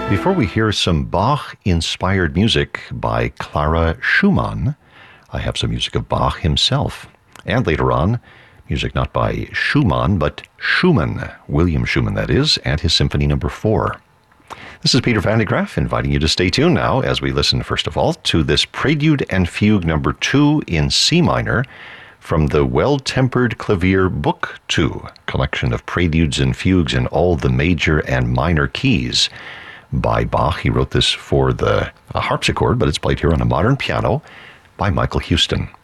Before we hear some Bach-inspired music by Clara Schumann, I have some music of Bach himself. And later on, music not by Schumann, but Schumann, William Schumann that is, and his Symphony No. 4. This is Peter Van de Graaff inviting you to stay tuned now as we listen, first of all, to this Prelude and Fugue No. 2 in C minor from the Well-Tempered Clavier Book 2, collection of preludes and fugues in all the major and minor keys by Bach. He wrote this for the harpsichord, but it's played here on a modern piano by Michael Houston.